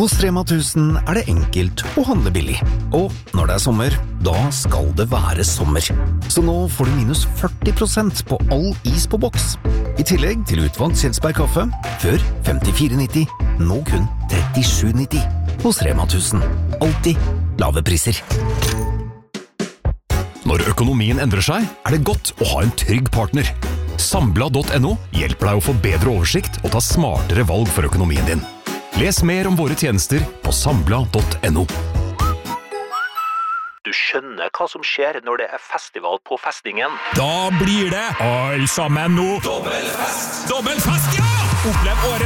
Hos Rema 1000 det enkelt å handle billig. Og når det sommer, da skal det være sommer. Så nå får du minus 40% på all is på boks. I tillegg til utvalgt Kjelsberg kaffe, før 54,90, nå kun 37,90. Hos Rema 1000. Alltid lave priser. Når økonomien endrer seg, det godt å ha en trygg partner. Sambla.no hjelper deg å få bedre oversikt og ta smartere valg for økonomien din. Les mer om våre tjenester på sambla.no. Du skjønner hva som skjer når det festival på festningen. Da blir det alle sammen nå. Dobbelfest! Dobbelfest, ja! Opplev året